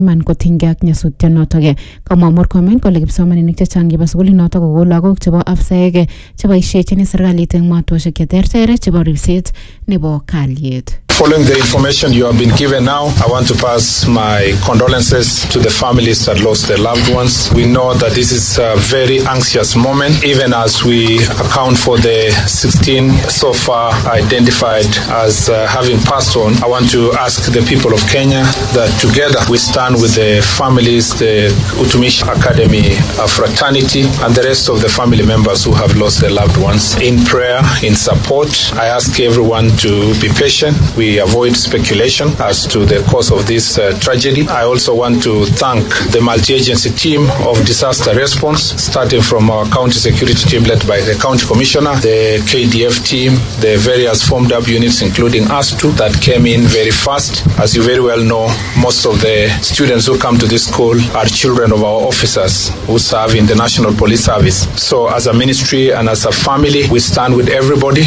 man kotinygei ak nyasutyonotok. Kamwa Murkomen kole kipsomaninik chechang chebo sugulinotok ko lagok chebo afsaek cheboisiechin serikalit eng matosiek cheterter chebo ripset nebo kalyet. Following the information you have been given now, I want to pass my condolences to the families that lost their loved ones. We know that this is a very anxious moment, even as we account for the 16 so far identified as having passed on. I want to ask the people of Kenya that together we stand with the families, the Utumishi Academy fraternity, and the rest of the family members who have lost their loved ones in prayer, in support. I ask everyone to be patient. We avoid speculation as to the cause of this tragedy. I also want to thank the multi-agency team of disaster response, starting from our county security team led by the county commissioner, the KDF team, the various formed up units, including us too, that came in very fast. As you very well know, most of the students who come to this school are children of our officers who serve in the National Police Service. So as a ministry and as a family, we stand with everybody.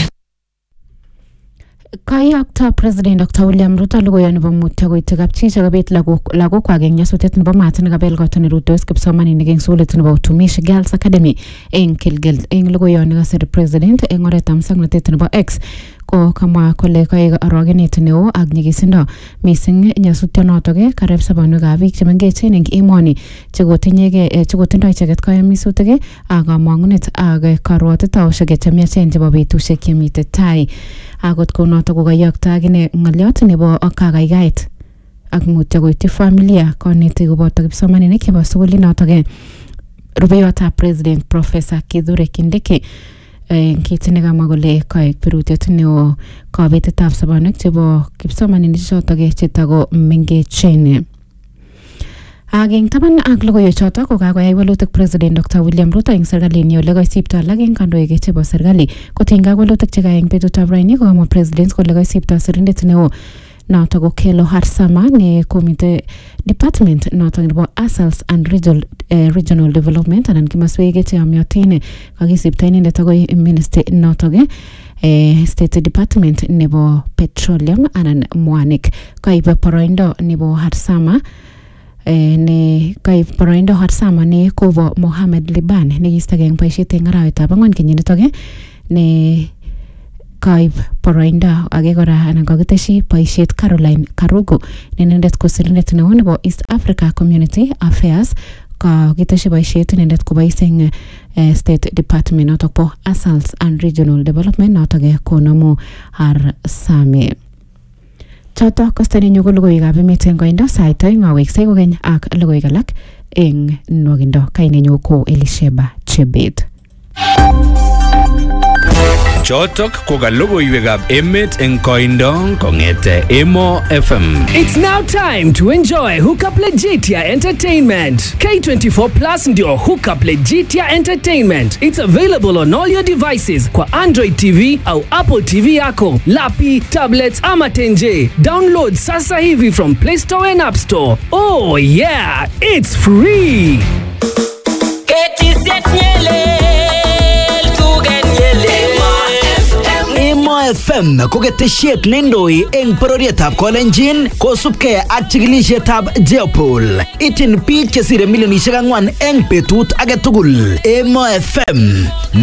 Kayakta President Dr. William Ruto logoyo nebo mutyo koite kapchi chekabet lagok kwak eng nyasutiet nebo maat nekabel kot nerutos kipsomaninik eng sukulit nebo Utumishi Girls Academy eng Kilgil. Eng logoyo nekasir President eng oretab musoknotet nebo X ko kamwa kole kaek arogenet neo ak nyigisindo mising nyasutyonotok kareb sobonwekab biik chemengechen eng emoni chekotindoi icheket kayamisutik ak kamang'unet ak karwotitoshek chemiachen chebo betusiek chemite tai. Akot kounotok kokayokto akine ng'olyot nebo kakaikait ak mutyo koityi familia konetik koboto kipsomaninik chebo sukulinotok. Rubeyotab President Professor Kithure Kindiki kit nekamwa kole kaek birutiet neo kabetetab sobonwek chebo kipsomaninik chotok chetako mengechen. Ageng taban ak logoiwechotok ko kakoyai walutik President Dr. William Ruto eng serkalinyi ole kaisipto alak eng kandoik chebo serkali kotinygei ak walutik chekayai eng betutab raini kokamwa President kole kaisipto sirindet neo notok ko Kelo Harsama ne komite department notok nebo ASALS and regional development anan kimaswek cheyomyotin kakisipto inendet akoi ministry notok State Department nebo Petroleum anan mwanik. Kaibe poroindo nebo Harsama ne kaib poroindo Harsama ne kobo Mohamed Liban nekistake eng boisiet eng arawetab 4 kenyinitok ne kaib poroindo age kora anan kakiteshi boisiet Caroline Karugu ne inendet ko sirindet neo nebo East Africa Community Affairs kakiteshi boisiet inendet kobois eng State Department notok po ASALS and Regional Development notok konomu Harsame. Choto kostaninyo ko logoiwekab emet eng koindo sait oeng aweksei kokeny ak logoiwek alak eng nwogindo. Kainenyu ko Elisheba Chebet. Chotok ko ka logoiwekab emet eng koindo kongete Emo FM. It's now time to enjoy Hookup Legitia Entertainment. K24 Plus ndio Hookup Legitia Entertainment. It's available on all your devices kwa Android TV au Apple TV yako, lapi, tablets ama tenje. Download sasa hivi from Play Store and App Store. Oh yeah, it's free. FM ko ketesiet nendoi eng pororietab Kolenjin kosubkei ak chikilisietab Jeopol. Itin biik chesire milionisiek 4 eng betut age tugul. Emo FM